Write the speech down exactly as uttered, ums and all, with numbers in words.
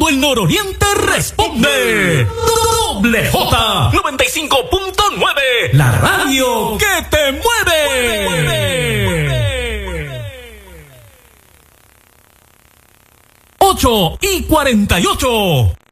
todo el nororiente responde. Doble J noventa y cinco punto nueve, la radio que te mueve. mueve, mueve. ocho y cuarenta y ocho.